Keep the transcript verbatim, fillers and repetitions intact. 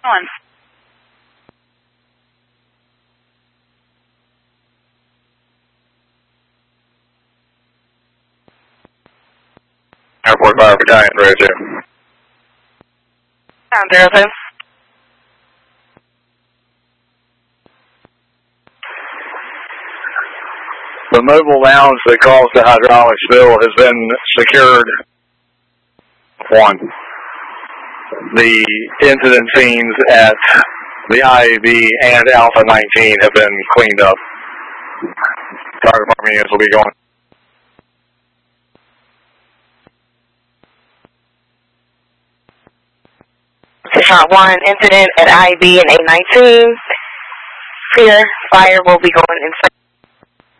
One. Airport Fire Battalion, zero two. Down zero two. The mobile lounge that caused the hydraulic spill has been secured. One. The incident scenes at the I A B and Alpha nineteen have been cleaned up. Fire department units will be going. Shot one, incident at I A B and A nineteen. Clear, fire will be going inside.